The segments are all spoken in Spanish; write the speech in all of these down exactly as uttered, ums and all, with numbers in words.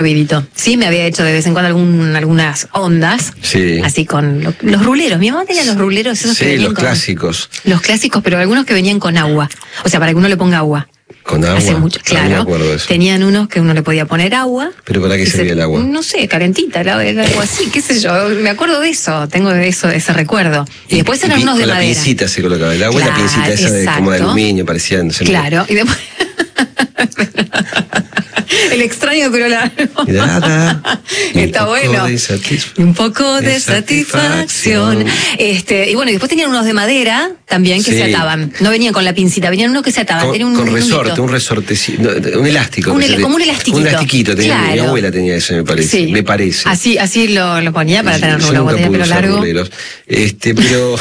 Rapidito. Sí, me había hecho de vez en cuando algún, algunas ondas. Sí. Así con lo, los ruleros. Mi mamá tenía los ruleros esos Sí, que venían los con, clásicos. Los clásicos, pero algunos que venían con agua. O sea, para que uno le ponga agua. ¿Con agua? Hace mucho, claro. Ah, no me acuerdo de eso. Tenían unos que uno le podía poner agua. ¿Pero para qué servía se, el agua? No sé, calentita, era, era algo así, qué sé yo. Me acuerdo de eso, tengo de eso, ese recuerdo. Y, y después eran y, unos de con madera. La pincita se colocaba el agua, claro, y la pincita esa de, como de aluminio, parecían. No sé, claro, y después. El extraño pero largo. Nada, Está bueno. Un poco de, de satisfacción. satisfacción. Este, y bueno, y después tenían unos de madera también que sí. se ataban. No venían con la pincita, venían unos que se ataban. Con, Era un, con un resorte, un resorte, un elástico. Un el, como un elastiquito. Un elastiquito, tenía, claro. Mi abuela tenía eso, me parece. Sí. Me parece. Así, así lo, lo ponía para tener rulo, cuando tenía pelo largo. Ruleros. Este, pero.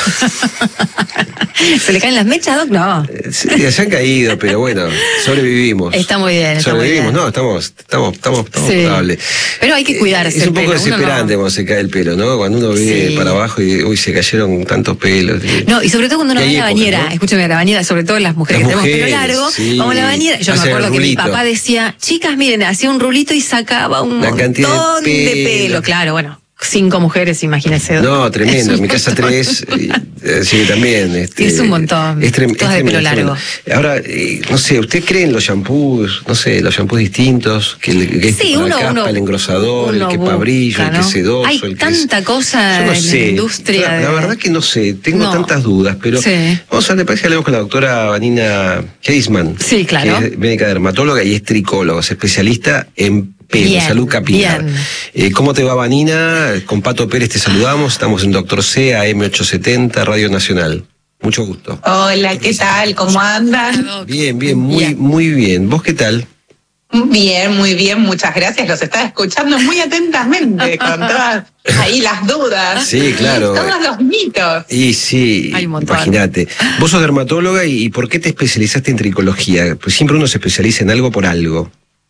¿Se le caen las mechas, Doc? No. Sí, se han caído, pero bueno, sobrevivimos. Está muy bien. Está sobrevivimos, muy bien. no, estamos, estamos, estamos, estamos sí. potables. Pero hay que cuidarse. Es un poco pelo. desesperante no... cuando se cae el pelo, ¿no? Cuando uno vive sí. para abajo y uy, se cayeron tantos pelos. No, y sobre todo cuando uno va a la bañera, ¿no? Escúchame, a la bañera, sobre todo las mujeres las que mujeres, tenemos pelo largo, sí. vamos a la bañera. Yo me acuerdo que mi papá decía, chicas, miren, hacía un rulito y sacaba un la montón de pelo. de pelo. Claro, bueno. Cinco mujeres, imagínense. No, tremendo. En mi casa tres, eh, sí, también. Este, es un montón. Es trem Todas es de pelo largo. Ahora, eh, no sé, ¿usted cree en los shampoos? No sé, los shampoos distintos, que, el, que sí, es uno, la caspa, uno, el engrosador, uno el que busca, pa' brillo, ¿no? el que sedoso. Hay el que tanta es... cosa no en sé. la industria. La, de... la verdad que no sé, tengo no. tantas dudas, pero sí. vamos a ver, parece que hablemos con la doctora Vanina Heisman. Sí, claro. Que es médica dermatóloga y es tricóloga, es especialista en pelo, bien, salud capilar. Eh, ¿Cómo te va, Vanina? Con Pato Pérez te saludamos, estamos en Doctor C, A M ochocientos setenta, Radio Nacional. Mucho gusto. Hola, ¿qué tal? ¿Cómo andan? Bien, bien, muy, bien. muy bien. ¿Vos qué tal? Bien, muy bien, muchas gracias. Los estaba escuchando muy atentamente, con todas ahí las dudas. Sí, claro. Todos los mitos. Y sí, imagínate. Vos sos dermatóloga y, y ¿por qué te especializaste en tricología? Pues siempre uno se especializa en algo por algo.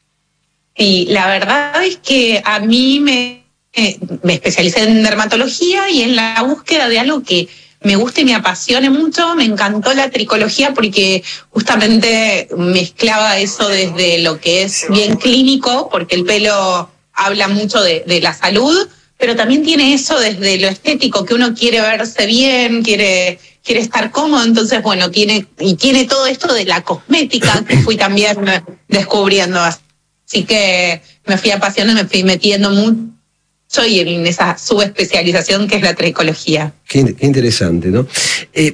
Sí, la verdad es que a mí me, eh, me especialicé en dermatología y en la búsqueda de algo que me guste y me apasione mucho. Me encantó la tricología porque justamente mezclaba eso desde lo que es bien clínico, porque el pelo habla mucho de, de la salud, pero también tiene eso desde lo estético, que uno quiere verse bien, quiere... quiere estar cómodo, entonces bueno, tiene y tiene todo esto de la cosmética que fui también descubriendo. Así que me fui apasionando, me fui metiendo mucho y en esa subespecialización que es la tricología. Qué, qué interesante, ¿no? Eh,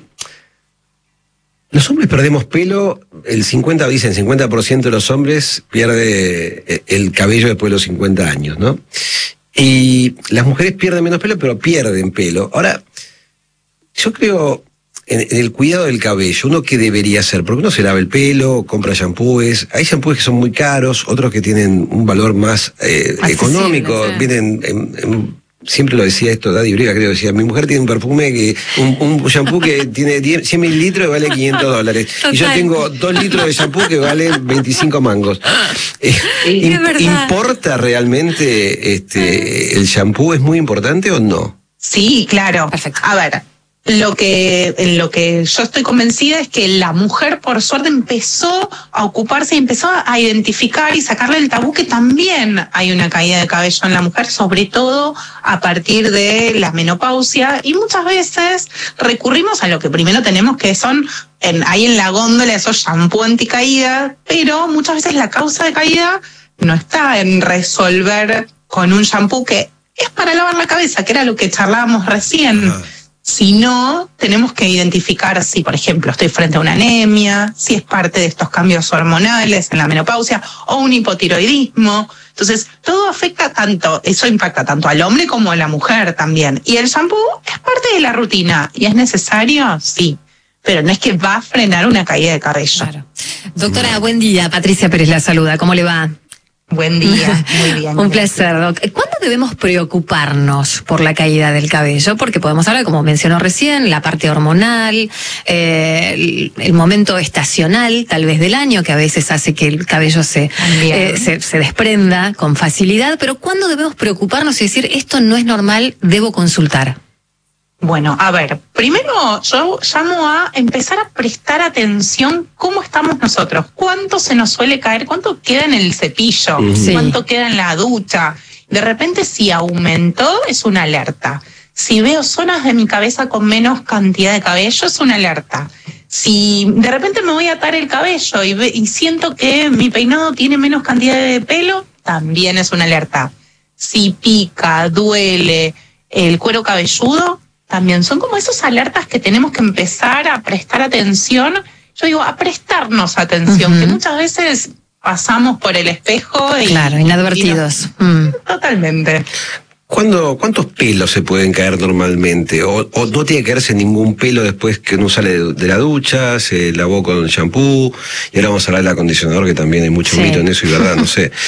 los hombres perdemos pelo, el cincuenta, dicen, cincuenta por ciento de los hombres pierde el cabello después de los cincuenta años, ¿no? Y las mujeres pierden menos pelo, pero pierden pelo. Ahora, yo creo... En, en el cuidado del cabello, ¿uno qué debería hacer? Porque uno se lava el pelo, compra shampoos, hay shampoos que son muy caros, otros que tienen un valor más eh, económico, sí, vienen, en, en, siempre lo decía esto, Daddy Briga creo, decía, mi mujer tiene un perfume, que un, un shampoo que tiene cien mililitros y vale quinientos dólares, total. Y yo tengo dos litros de shampoo que valen veinticinco mangos. Eh, sí, imp, ¿Importa realmente este, el shampoo? ¿Es muy importante o no? Sí, claro. Perfecto. A ver, Lo que, lo que yo estoy convencida es que la mujer, por suerte, empezó a ocuparse y empezó a identificar y sacarle el tabú que también hay una caída de cabello en la mujer, sobre todo a partir de la menopausia. Y muchas veces recurrimos a lo que primero tenemos, que son en, ahí en la góndola esos shampoo anticaída, pero muchas veces la causa de caída no está en resolver con un shampoo que es para lavar la cabeza, que era lo que charlábamos recién. Ah. Si no, tenemos que identificar si, por ejemplo, estoy frente a una anemia, si es parte de estos cambios hormonales en la menopausia o un hipotiroidismo. Entonces, todo afecta tanto, eso impacta tanto al hombre como a la mujer también. Y el shampoo es parte de la rutina. ¿Y es necesario? Sí. Pero no es que va a frenar una caída de cabello. Claro. Doctora, buen día. Patricia Pérez la saluda. ¿Cómo le va? Buen día, muy bien. Un placer, Doc. ¿Cuándo debemos preocuparnos por la caída del cabello? Porque podemos hablar, como mencionó recién, la parte hormonal, eh, el, el momento estacional, tal vez del año, que a veces hace que el cabello se, eh, se, se desprenda con facilidad. Pero ¿cuándo debemos preocuparnos y decir, esto no es normal, debo consultar? Bueno, a ver, primero yo llamo a empezar a prestar atención cómo estamos nosotros, cuánto se nos suele caer, cuánto queda en el cepillo, sí. cuánto queda en la ducha. De repente si aumentó es una alerta. Si veo zonas de mi cabeza con menos cantidad de cabello es una alerta. Si de repente me voy a atar el cabello y, ve, y siento que mi peinado tiene menos cantidad de pelo, también es una alerta. Si pica, duele el cuero cabelludo, también son como esas alertas que tenemos que empezar a prestar atención. Yo digo, a prestarnos atención, uh-huh. que muchas veces pasamos por el espejo y... Claro, inadvertidos. Y no, mm. Totalmente. ¿Cuándo, ¿Cuántos pelos se pueden caer normalmente? ¿O, o no tiene que caerse ningún pelo después que uno sale de, de la ducha, se lavó con shampoo? Y ahora vamos a hablar del acondicionador, que también hay mucho sí. mito en eso y verdad, no sé.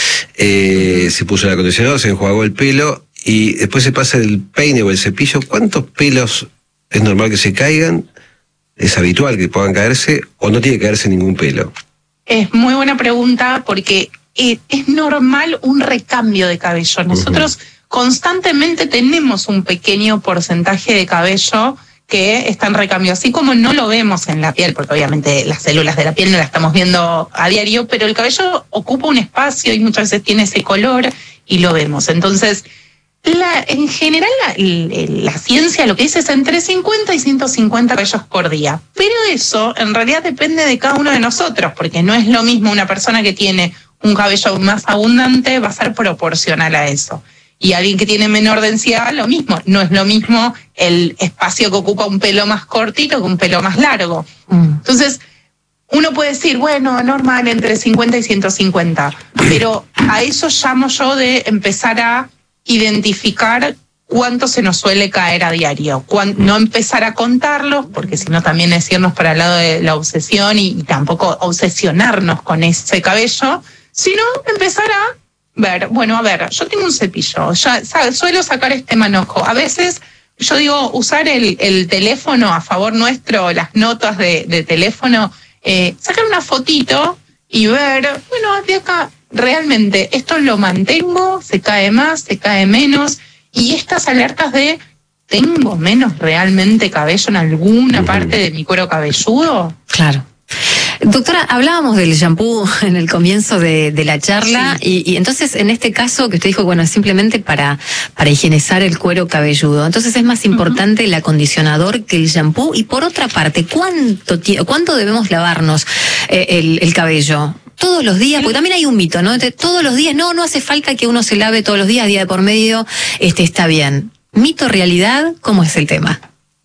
Eh, se puso el acondicionador, se enjuagó el pelo y después se pasa el peine o el cepillo. ¿Cuántos pelos es normal que se caigan? ¿Es habitual que puedan caerse o no tiene que caerse ningún pelo? Es muy buena pregunta porque es, es normal un recambio de cabello. Nosotros... Uh-huh. Constantemente tenemos un pequeño porcentaje de cabello que está en recambio, así como no lo vemos en la piel, porque obviamente las células de la piel no las estamos viendo a diario, pero el cabello ocupa un espacio y muchas veces tiene ese color y lo vemos. Entonces, la, en general la, la ciencia lo que dice es entre cincuenta y ciento cincuenta cabellos por día, pero eso en realidad depende de cada uno de nosotros, porque no es lo mismo una persona que tiene un cabello más abundante, va a ser proporcional a eso. Y alguien que tiene menor densidad, lo mismo. No es lo mismo el espacio que ocupa un pelo más cortito que un pelo más largo. Mm. Entonces, uno puede decir, bueno, normal, entre cincuenta y ciento cincuenta. Pero a eso llamo yo de empezar a identificar cuánto se nos suele caer a diario. No empezar a contarlos, porque si no también es irnos para el lado de la obsesión y, y tampoco obsesionarnos con ese cabello, sino empezar a ver, bueno, a ver, yo tengo un cepillo, ya sabe, suelo sacar este manojo. A veces, yo digo, usar el, el teléfono a favor nuestro, las notas de, de teléfono, eh, sacar una fotito y ver, bueno, de acá, realmente, esto lo mantengo, se cae más, se cae menos, y estas alertas de, ¿tengo menos realmente cabello en alguna parte de mi cuero cabelludo? Claro. Doctora, hablábamos del shampoo en el comienzo de, de la charla sí. y, y entonces en este caso que usted dijo, bueno, es simplemente para, para higienizar el cuero cabelludo. Entonces es más importante uh-huh. el acondicionador que el shampoo. Y por otra parte, ¿cuánto, cuánto debemos lavarnos eh, el, el cabello? Todos los días, porque también hay un mito, ¿no? De todos los días, no, no hace falta que uno se lave todos los días, día de por medio, este está bien. Mito, realidad, ¿cómo es el tema?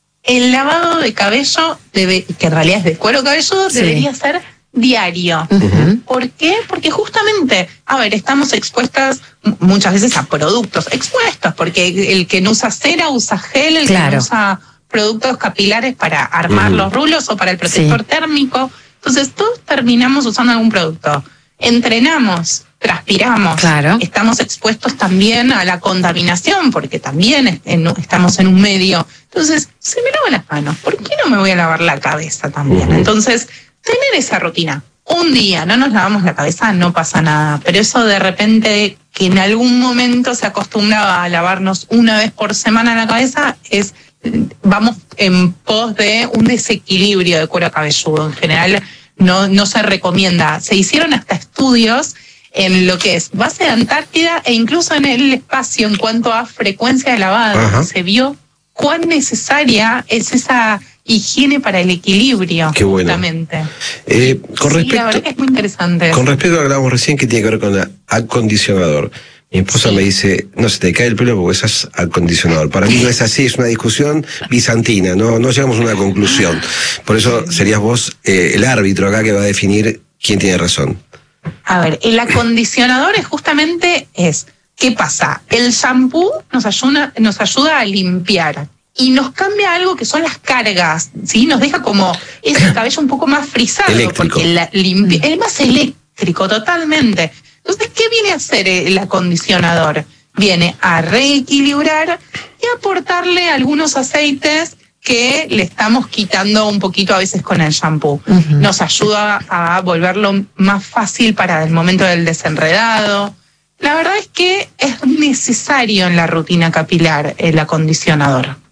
El lavado de cabello, debe, que en realidad es de cuero cabelludo, sí. debería ser diario. Uh-huh. ¿Por qué? Porque justamente, a ver, estamos expuestas muchas veces a productos, expuestos, porque el que no usa cera usa gel, el claro. que no usa productos capilares para armar uh-huh. los rulos o para el protector sí. térmico. Entonces todos terminamos usando algún producto. Entrenamos, transpiramos, claro. estamos expuestos también a la contaminación, porque también en, estamos en un medio. Entonces, si me lavo las manos, ¿por qué no me voy a lavar la cabeza también? Uh-huh. Entonces, tener esa rutina. Un día no nos lavamos la cabeza, no pasa nada. Pero eso de repente, que en algún momento se acostumbraba a lavarnos una vez por semana la cabeza, es vamos en pos de un desequilibrio de cuero cabelludo. En general, no, no se recomienda. Se hicieron hasta estudios en lo que es base de Antártida e incluso en el espacio en cuanto a frecuencia de lavado. Ajá. Se vio cuán necesaria es esa higiene para el equilibrio. Qué bueno. Justamente. Eh, con sí, respecto, la verdad que es muy interesante. Con respecto a lo que hablábamos recién, que tiene que ver con el acondicionador. Mi esposa sí. me dice, no se te cae el pelo porque eso es acondicionador. Para mí no es así, es una discusión bizantina, no, no llegamos a una conclusión. Por eso serías vos eh, el árbitro acá que va a definir quién tiene razón. A ver, el acondicionador es justamente es, ¿qué pasa? El shampoo nos ayuda, nos ayuda a limpiar y nos cambia algo que son las cargas, ¿sí? Nos deja como ese cabello un poco más frisado. Eléctrico. Porque la limpia, es más eléctrico, totalmente. Entonces, ¿qué viene a hacer el acondicionador? Viene a reequilibrar y aportarle algunos aceites que le estamos quitando un poquito a veces con el shampoo. Uh-huh. Nos ayuda a volverlo más fácil para el momento del desenredado. La verdad es que es necesario en la rutina capilar el acondicionador.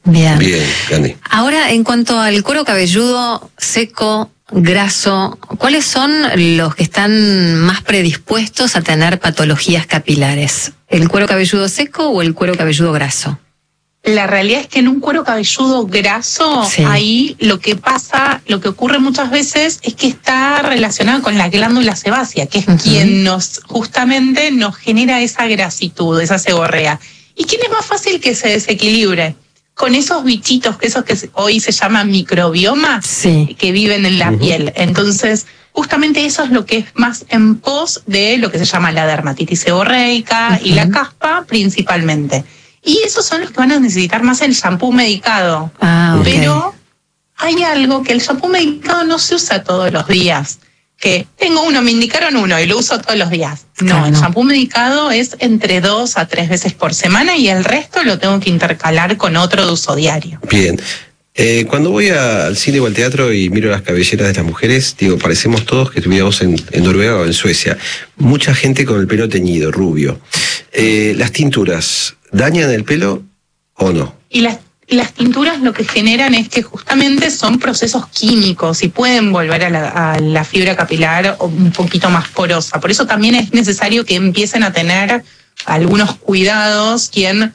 Bien. Bien, Candy. Ahora, en cuanto al cuero cabelludo seco, graso, ¿cuáles son los que están más predispuestos a tener patologías capilares? ¿El cuero cabelludo seco o el cuero cabelludo graso? La realidad es que en un cuero cabelludo graso, sí. ahí lo que pasa, lo que ocurre muchas veces es que está relacionado con la glándula sebácea, que es uh-huh. quien nos, justamente nos genera esa grasitud, esa seborrea. ¿Y quién es más fácil que se desequilibre? Con esos bichitos, que esos que hoy se llaman microbiomas, sí. que viven en la uh-huh. piel. Entonces, justamente eso es lo que es más en pos de lo que se llama la dermatitis seborreica uh-huh. y la caspa principalmente. Y esos son los que van a necesitar más el shampoo medicado. Ah, okay. Pero hay algo que el shampoo medicado no se usa todos los días. Que tengo uno, me indicaron uno y lo uso todos los días. No, claro. el shampoo medicado es entre dos a tres veces por semana y el resto lo tengo que intercalar con otro de uso diario. Bien. Eh, cuando voy a, al cine o al teatro y miro las cabelleras de las mujeres, digo, parecemos todos que estuviéramos en, en Noruega o en Suecia. Mucha gente con el pelo teñido, rubio. Eh, las tinturas, ¿dañan el pelo o no? Y las, las tinturas lo que generan es que justamente son procesos químicos y pueden volver a la, a la fibra capilar un poquito más porosa. Por eso también es necesario que empiecen a tener algunos cuidados quien...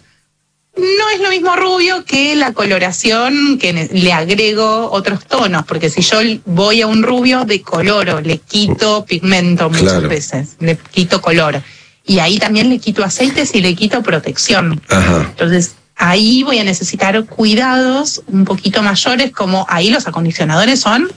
No es lo mismo rubio que la coloración, que le agrego otros tonos, porque si yo voy a un rubio, decoloro, le quito pigmento muchas claro. veces, le quito color. Y ahí también le quito aceites y le quito protección. Ajá. Entonces, ahí voy a necesitar cuidados un poquito mayores, como ahí los acondicionadores son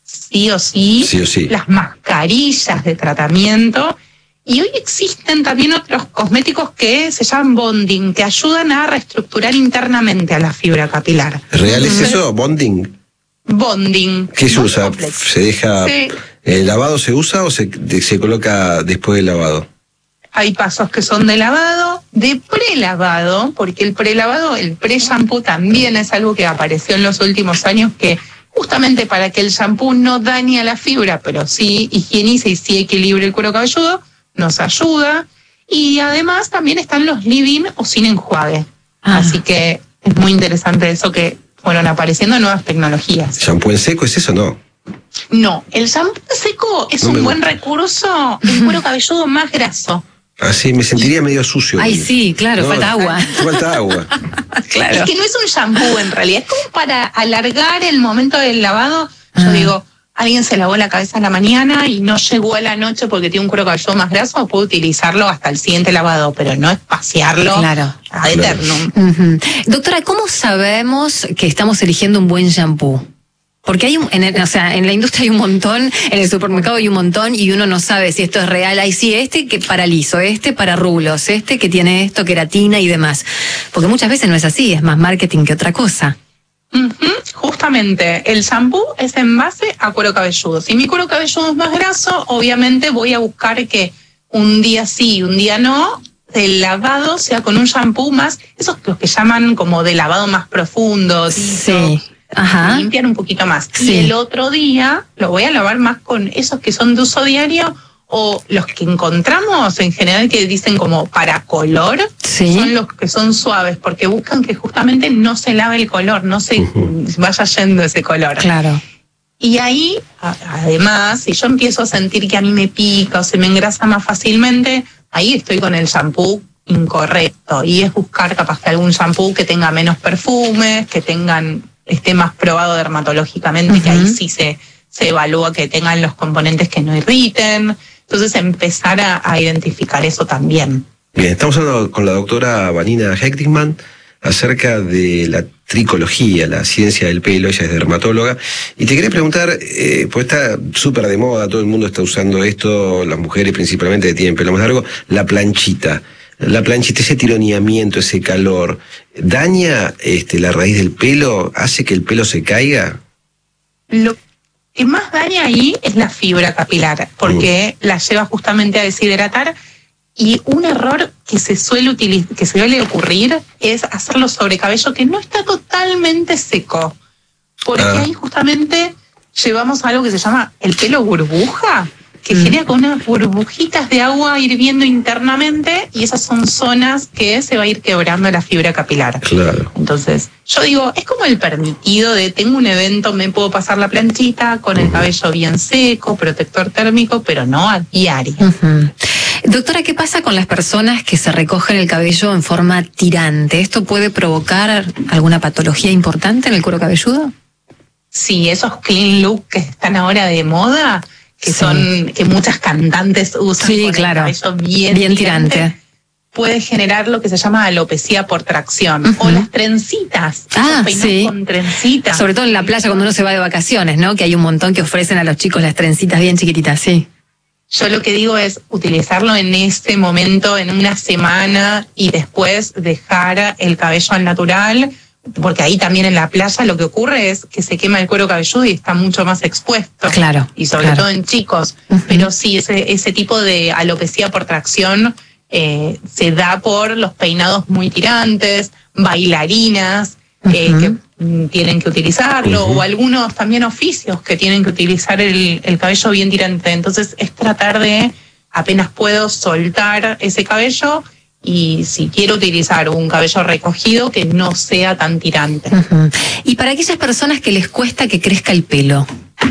sí o sí, sí, o sí. las mascarillas de tratamiento. Y hoy existen también otros cosméticos que se llaman bonding, que ayudan a reestructurar internamente a la fibra capilar. ¿Real es eso? ¿Bonding? Bonding. ¿Qué se usa? ¿Se deja... Sí. ¿El lavado se usa o se, se coloca después del lavado? Hay pasos que son de lavado, de prelavado, porque el prelavado, el pre-shampoo también es algo que apareció en los últimos años que... justamente para que el shampoo no dañe a la fibra, pero sí higienice y sí equilibre el cuero cabelludo, nos ayuda. Y además también están los leave-in o sin enjuague. Ah. Así que es muy interesante eso que fueron apareciendo nuevas tecnologías. ¿Shampoo en seco es eso o no? No, el shampoo en seco es no un buen gusta. recurso del cuero cabelludo más graso. Así me sentiría medio sucio. Ay, sí, claro, no, falta agua. Falta agua. Claro. Es que no es un shampoo en realidad, es como para alargar el momento del lavado. Yo ah. digo, alguien se lavó la cabeza en la mañana y no llegó a la noche porque tiene un cuero cabelludo más graso, puede utilizarlo hasta el siguiente lavado, pero no espaciarlo claro. ad eternum. Claro. Uh-huh. Doctora, ¿cómo sabemos que estamos eligiendo un buen shampoo? Porque hay un, en el, o sea, en la industria hay un montón, en el supermercado hay un montón y uno no sabe si esto es real. Hay sí, este que para liso, este para rulos, este que tiene esto, queratina y demás. Porque muchas veces no es así, es más marketing que otra cosa. Uh-huh. Justamente, el shampoo es en base a cuero cabelludo. Si mi cuero cabelludo es más graso, obviamente voy a buscar que un día sí, un día no, el lavado sea con un shampoo más, esos los que llaman como de lavado más profundo. Sí. Ajá. Limpiar un poquito más. Sí. Y el otro día lo voy a lavar más con esos que son de uso diario o los que encontramos en general que dicen como para color, sí. son los que son suaves porque buscan que justamente no se lave el color, no se uh-huh. vaya yendo ese color. Claro. Y ahí, además, si yo empiezo a sentir que a mí me pica o se me engrasa más fácilmente, ahí estoy con el shampoo incorrecto. Y es buscar capaz que algún shampoo que tenga menos perfumes, que tengan esté más probado dermatológicamente, uh-huh. que ahí sí se, se evalúa que tengan los componentes que no irriten. Entonces empezar a, a identificar eso también. Bien, estamos hablando con la doctora Vanina Hechtingman acerca de la tricología, la ciencia del pelo. Ella es dermatóloga. Y te quería preguntar, eh, pues está súper de moda, todo el mundo está usando esto, las mujeres principalmente que tienen pelo más largo, la planchita. La planchita, ese tironeamiento, ese calor, ¿daña este, la raíz del pelo? ¿Hace que el pelo se caiga? Lo que más daña ahí es la fibra capilar, porque mm. la lleva justamente a deshidratar. Y un error que se suele utilizar, que suele ocurrir es hacerlo sobre cabello que no está totalmente seco. Porque ah. ahí justamente llevamos algo que se llama el pelo burbuja. que Mm. genera con unas burbujitas de agua hirviendo internamente, y esas son zonas que se va a ir quebrando la fibra capilar. Claro. Entonces, yo digo, es como el permitido de tengo un evento, me puedo pasar la planchita con el cabello bien seco, protector térmico, pero no a diario. Uh-huh. Doctora, ¿qué pasa con las personas que se recogen el cabello en forma tirante? ¿Esto puede provocar alguna patología importante en el cuero cabelludo? Sí, esos clean look que están ahora de moda, que Sí. son, que muchas cantantes usan, Sí, con claro. el cabello bien, Bien tirante. tirante, puede generar lo que se llama alopecia por tracción. Uh-huh. O las trencitas. Ah, esos peinados sí. con trencitas. Sobre todo en la playa cuando uno se va de vacaciones, ¿no? Que hay un montón que ofrecen a los chicos las trencitas bien chiquititas, sí. Yo lo que digo es utilizarlo en este momento, en una semana, y después dejar el cabello al natural, porque ahí también en la playa lo que ocurre es que se quema el cuero cabelludo y está mucho más expuesto. Claro. Y sobre claro. todo en chicos. Uh-huh. Pero sí, ese, ese tipo de alopecia por tracción eh, se da por los peinados muy tirantes, bailarinas, eh, Uh-huh. que mm, tienen que utilizarlo, Uh-huh. o algunos también oficios que tienen que utilizar el, el cabello bien tirante. Entonces es tratar de, apenas puedo, soltar ese cabello, y si quiero utilizar un cabello recogido, que no sea tan tirante. Uh-huh. Y para aquellas personas que les cuesta que crezca el pelo,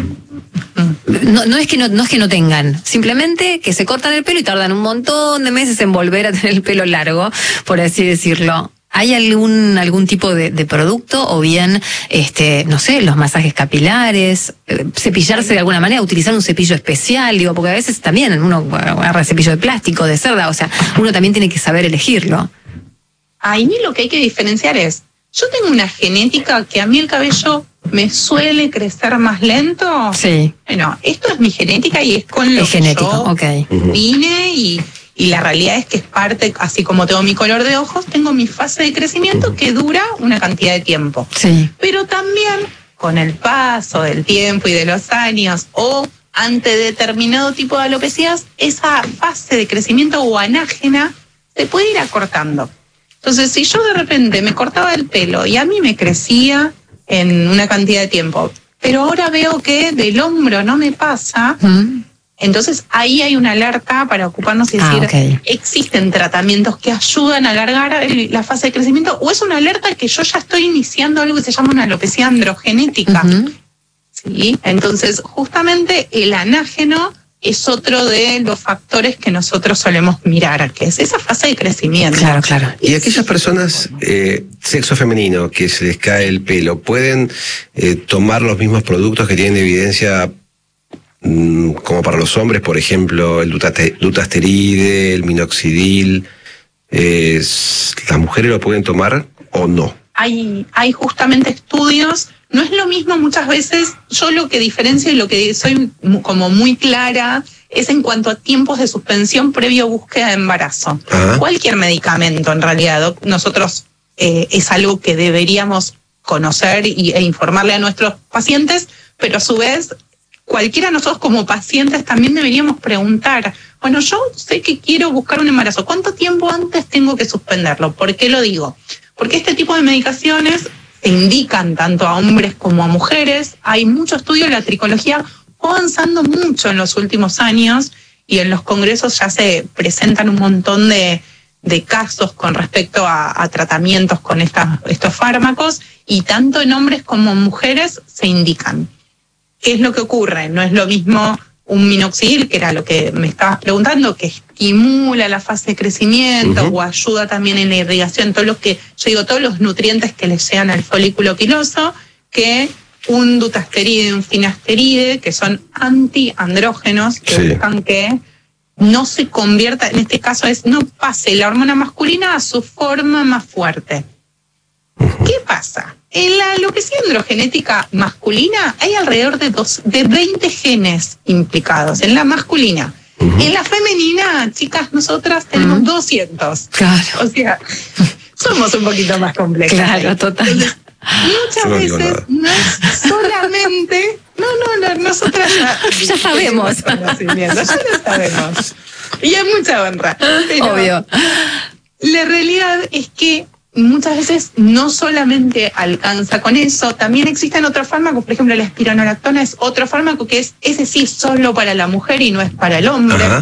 no, no es que no, no es que no tengan, simplemente que se cortan el pelo y tardan un montón de meses en volver a tener el pelo largo, por así decirlo. ¿Hay algún algún tipo de, de producto, o bien, este, no sé, los masajes capilares, eh, cepillarse de alguna manera, utilizar un cepillo especial, digo, porque a veces también uno agarra cepillo de plástico, de cerda, o sea, uno también tiene que saber elegirlo. Ahí lo que hay que diferenciar es, yo tengo una genética que a mí el cabello me suele crecer más lento. Sí. Bueno, esto es mi genética y es con lo Es que genético, yo ok. vine, y, y la realidad es que es parte, así como tengo mi color de ojos, tengo mi fase de crecimiento que dura una cantidad de tiempo. Sí. Pero también con el paso del tiempo y de los años, o ante determinado tipo de alopecias, esa fase de crecimiento o anágena se puede ir acortando. Entonces, si yo de repente me cortaba el pelo y a mí me crecía en una cantidad de tiempo, pero ahora veo que del hombro no me pasa, Mm. entonces ahí hay una alerta para ocuparnos y Ah, decir, ok. existen tratamientos que ayudan a alargar el- la fase de crecimiento, o es una alerta que yo ya estoy iniciando algo que se llama una alopecia androgenética. Uh-huh. ¿Sí? Entonces, justamente el anágeno es otro de los factores que nosotros solemos mirar, que es esa fase de crecimiento. Claro, claro. Y aquellas personas, eh, sexo femenino, que se les cae el pelo, ¿pueden eh, tomar los mismos productos que tienen evidencia mm, como para los hombres? Por ejemplo, el dutate- dutasteride, el minoxidil. Eh, ¿Las mujeres lo pueden tomar o no? Hay, hay justamente estudios, no es lo mismo muchas veces, yo lo que diferencio y lo que soy mu- como muy clara es en cuanto a tiempos de suspensión previo a búsqueda de embarazo. Ajá. Cualquier medicamento, en realidad, doc- nosotros eh, es algo que deberíamos conocer y, e informarle a nuestros pacientes, pero a su vez, cualquiera de nosotros como pacientes también deberíamos preguntar, bueno, yo sé que quiero buscar un embarazo, ¿cuánto tiempo antes tengo que suspenderlo? ¿Por qué lo digo? Porque este tipo de medicaciones se indican tanto a hombres como a mujeres. Hay mucho estudio en la tricología, avanzando mucho en los últimos años, y en los congresos ya se presentan un montón de, de casos con respecto a, a tratamientos con esta, estos fármacos, y tanto en hombres como en mujeres se indican. ¿Qué es lo que ocurre? No es lo mismo un minoxidil, que era lo que me estabas preguntando, que estimula la fase de crecimiento, Uh-huh. o ayuda también en la irrigación, todos los que, yo digo, todos los nutrientes que le llegan al folículo piloso, que un dutasteride y un finasteride, que son antiandrógenos, que Sí. buscan que no se convierta, en este caso es, no pase la hormona masculina a su forma más fuerte. ¿Qué pasa? En la alopecia androgenética masculina hay alrededor de, dos, de veinte genes implicados, en la masculina. Uh-huh. En la femenina, chicas, nosotras tenemos Ujú. doscientos. Claro. O sea, somos un poquito más complejos. Claro, total. Entonces, muchas Yo no digo veces nada. no es solamente... No, no, no, nosotras ya... Ya sabemos. tenemos conocimiento, ya lo sabemos. Y hay mucha honra. Pero Obvio. la realidad es que muchas veces no solamente alcanza con eso, también existen otros fármacos, por ejemplo, la espironolactona es otro fármaco que es, ese sí, solo para la mujer y no es para el hombre. Ajá.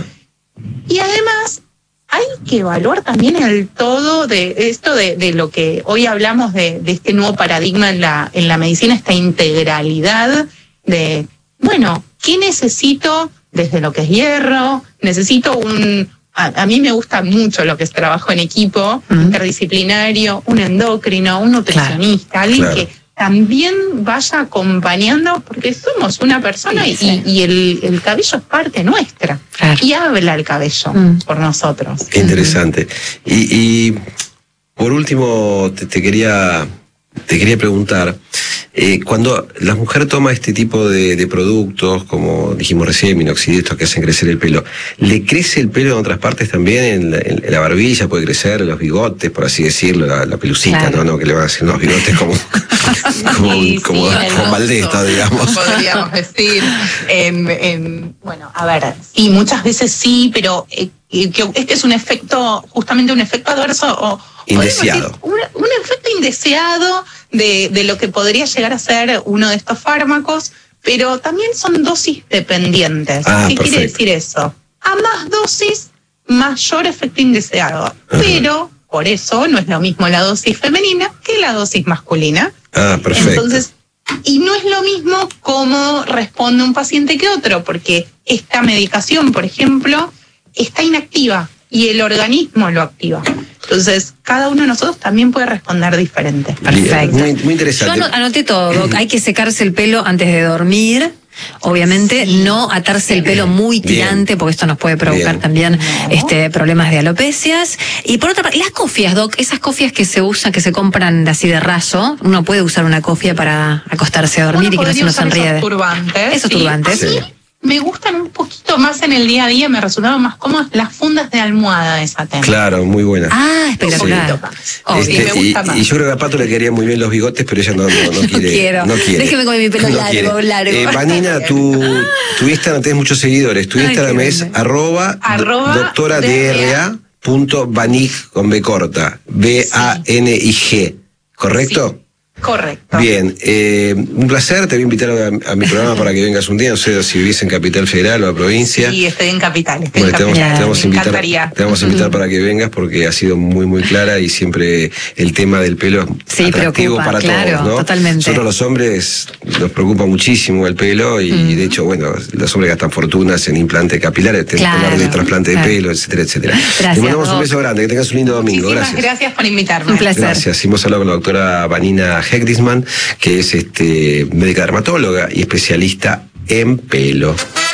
Y además hay que evaluar también el todo de esto de, de lo que hoy hablamos de, de este nuevo paradigma en la, en la medicina, esta integralidad de, bueno, ¿qué necesito desde lo que es hierro? Necesito un... A, a mí me gusta mucho lo que es trabajo en equipo, uh-huh. interdisciplinario, un endocrino, un nutricionista, claro, alguien claro. que también vaya acompañando, porque somos una persona sí, y, sí. y el, el cabello es parte nuestra. Claro. Y habla el cabello uh-huh. por nosotros. Qué interesante. Uh-huh. Y, y por último, te, te quería te quería preguntar, eh, cuando la mujer toma este tipo de, de productos, como dijimos recién, minoxidil, estos que hacen crecer el pelo, ¿le crece el pelo en otras partes también? En la, en la barbilla puede crecer, en los bigotes, por así decirlo, la, la pelucita, claro. ¿no? ¿no? Que le van a hacer unos bigotes como, como, sí, como, sí, como Valdesta, digamos. Podríamos decir. En, en, bueno, a ver, sí, muchas veces sí, pero eh, que este es un efecto, justamente un efecto adverso o indeseado. Decir, un, un efecto indeseado de, de lo que podría llegar a ser uno de estos fármacos, pero también son dosis dependientes. Ah, ¿Qué perfecto. quiere decir eso? A más dosis, mayor efecto indeseado. Ajá. Pero, por eso, no es lo mismo la dosis femenina que la dosis masculina. Ah, perfecto. Entonces, y no es lo mismo cómo responde un paciente que otro, porque esta medicación, por ejemplo, está inactiva y el organismo lo activa. Entonces, cada uno de nosotros también puede responder diferente. Perfecto. Muy, muy interesante. Yo anoté todo, Doc. Hay que secarse el pelo antes de dormir. Obviamente, sí. no atarse el pelo muy tirante, bien. Porque esto nos puede provocar bien. también no. este problemas de alopecias. Y por otra parte, las cofias, Doc, esas cofias que se usan, que se compran así de raso, uno puede usar una cofia para acostarse a dormir y que no se nos enrede. Esos turbantes. Esos sí. turbantes. Sí. Me gustan un poquito más en el día a día, me resultaban más cómodas las fundas de almohada de esa tela. Claro, muy buena. Ah, espectacular. Sí. Oh, este, sí, me gusta y, más. Y yo creo que a Pato le quedarían muy bien los bigotes, pero ella no, no, no quiere. No quiero. No quiere. Déjeme con mi pelo no largo, largo. Eh, Vanina, tu, tu Instagram tenés muchos seguidores. Tu Instagram Ay, es arroba, arroba doctora D R A punto banig con B corta. B A N I G. ¿Correcto? Sí. Correcto. Bien, eh, un placer, te voy a invitar a, a mi programa para que vengas un día, no sé si vivís en Capital Federal o en provincia. Sí, estoy en Capital, estoy bueno, en te vamos, Capital. te vamos a invitar, te vamos a invitar para que vengas porque ha sido muy muy clara y siempre el tema del pelo es sí, atractivo preocupa, para claro, todos, ¿no? Totalmente. Nosotros los hombres nos preocupa muchísimo el pelo y mm. de hecho, bueno, los hombres gastan fortunas en implantes capilares, claro, de trasplante claro. de pelo, etcétera, etcétera. Gracias, te mandamos Doc. un beso grande, que tengas un lindo domingo. Muchísimas Gracias. Gracias por invitarme. Un placer. Gracias. Hemos hablado con la doctora Vanina Hegdisman, que es este médica dermatóloga y especialista en pelo.